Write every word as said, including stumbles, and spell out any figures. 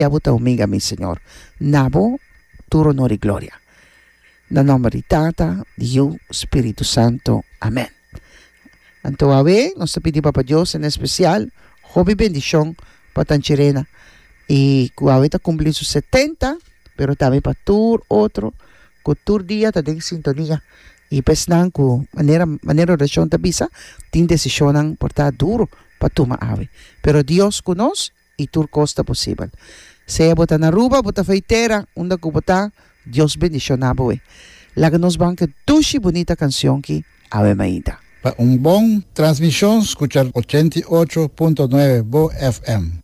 Yabuta umiga mi Señor. Nabo, tu honor y gloria. Na nombre de Tata, Dios, Espíritu Santo. Amén. Anto ave, nos pedimos Papa Dios en especial, joven bendición para Tanchirena. Y cuando está cumpliendo sus setenta, pero también para tur otro, con tur día, también en sintonía. Y pues nan, con manera, manera de oración de visa, tiene decisión por estar duro para tomar ave. Pero Dios conoce y tur costa posible. Sea bota na ruba, bota feitera, unda cubota, Dios bendición ave. La que nos banque tushi bonita canción que ave maída. Para un buen transmisión, escuchar ochenta y ocho punto nueve Bo F M.